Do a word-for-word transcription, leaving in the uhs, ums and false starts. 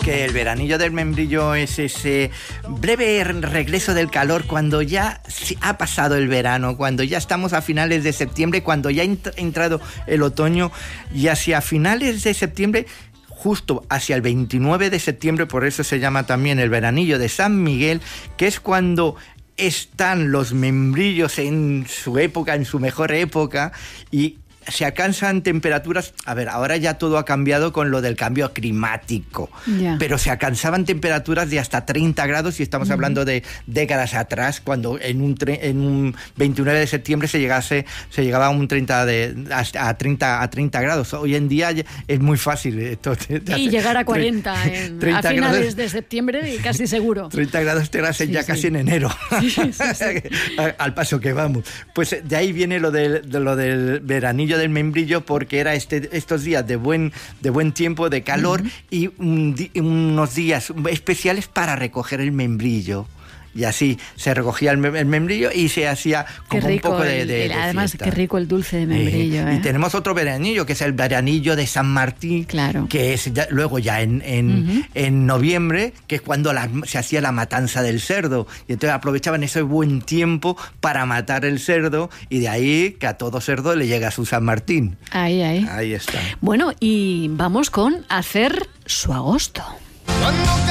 que el veranillo del membrillo es ese breve regreso del calor cuando ya ha pasado el verano, cuando ya estamos a finales de septiembre, cuando ya ha entrado el otoño, y hacia finales de septiembre, justo hacia el veintinueve de septiembre, por eso se llama también el veranillo de San Miguel, que es cuando están los membrillos en su época, en su mejor época, y se alcanzan temperaturas. A ver, ahora ya todo ha cambiado con lo del cambio climático, yeah. pero se alcanzaban temperaturas de hasta treinta grados, y estamos uh-huh. hablando de décadas atrás, cuando en un, tre- en un veintinueve de septiembre se llegase se llegaba a un treinta de, a, treinta, a treinta grados. Hoy en día es muy fácil esto, y llegar a cuarenta en, a finales grados, de septiembre, casi seguro. treinta grados te hacen sí, ya sí. casi en enero. Sí, sí, sí. Al paso que vamos. Pues de ahí viene lo del, de lo del veranillo del membrillo, porque era este, estos días de buen, de buen tiempo, de calor, uh-huh. y un di, unos días especiales para recoger el membrillo. Y así se recogía el, el membrillo y se hacía como rico, un poco de, de, el, de además, fiesta. Qué rico el dulce de membrillo. Eh, ¿eh? Y tenemos otro veranillo, que es el veranillo de San Martín, claro. que es ya, luego ya en, en, uh-huh. en noviembre, que es cuando la, se hacía la matanza del cerdo. Y entonces aprovechaban ese buen tiempo para matar el cerdo, y de ahí que a todo cerdo le llega su San Martín. Ahí, ahí. Ahí está. Bueno, y vamos con hacer su agosto.